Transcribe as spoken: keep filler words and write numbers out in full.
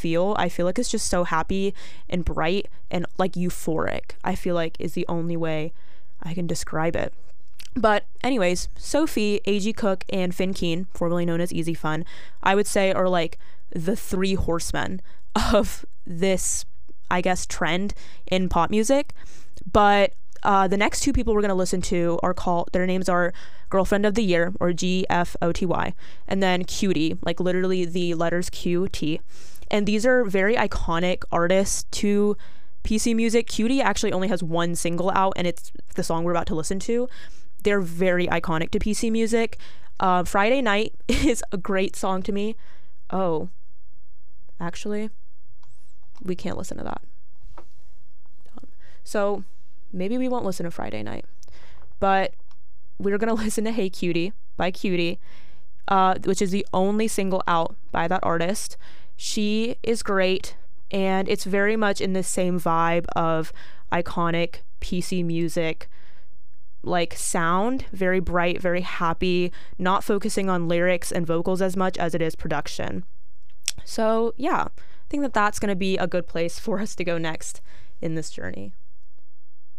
feel. I feel like it's just so happy and bright and like euphoric, I feel like is the only way I can describe it. But anyways, Sophie, A G Cook, and Finn Keen, formerly known as Easy Fun, I would say are like the three horsemen of this, I guess, trend in pop music. But uh, the next two people we're going to listen to are called, their names are Girlfriend of the Year, or G F O T Y, and then Cutie, like literally the letters Q T. And these are very iconic artists to P C music. Cutie actually only has one single out, and it's the song we're about to listen to. They're very iconic to P C music. Uh, Friday Night is a great song to me. Oh, actually, we can't listen to that. So maybe we won't listen to Friday Night. But we're going to listen to Hey Cutie by Cutie, uh, which is the only single out by that artist. She is great, and it's very much in the same vibe of iconic P C music, like sound, very bright, very happy, not focusing on lyrics and vocals as much as it is production. So yeah, I think that that's going to be a good place for us to go next in this journey.